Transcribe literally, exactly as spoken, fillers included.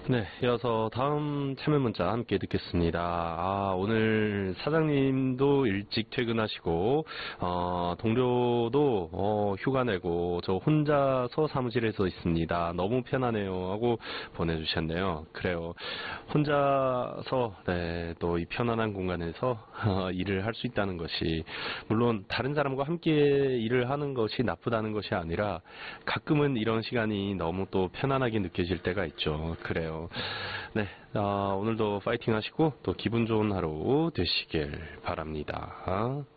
네, 이어서 다음 참여 문자 함께 듣겠습니다. 아, 오늘 사장님도 일찍 퇴근하시고, 어, 동료도, 어, 휴가 내고, 저 혼자서 사무실에서 있습니다. 너무 편하네요. 하고 보내주셨네요. 그래요. 혼자서, 네, 또 이 편안한 공간에서, 어, 일을 할 수 있다는 것이, 물론 다른 사람과 함께 일을 하는 것이 나쁘다는 것이 아니라, 가끔은 이런 시간이 너무 또 편안하게 느껴질 때가 있죠. 그래요. 네, 어, 오늘도 파이팅 하시고 또 기분 좋은 하루 되시길 바랍니다.